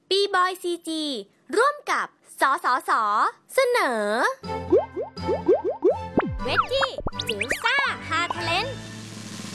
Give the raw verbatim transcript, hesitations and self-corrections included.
บีบอยซีจีร่วมกับสสสเสนอเวจจี้จิ๋วซ่า